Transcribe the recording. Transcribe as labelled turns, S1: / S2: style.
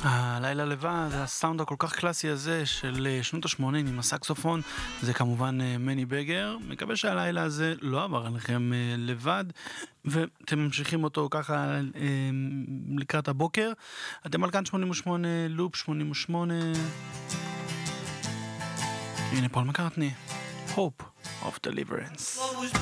S1: הלילה לבד, הסאונד הכל כך קלאסי הזה של שנות ה-80 עם הסקסופון, זה כמובן מני בגר. מקווה שהלילה הזה לא עבר עליכם לבד, ואתם ממשיכים אותו ככה לקראת הבוקר. אתם על כאן 88, לופ 88. הנה פול מקרטני, Hope of Deliverance.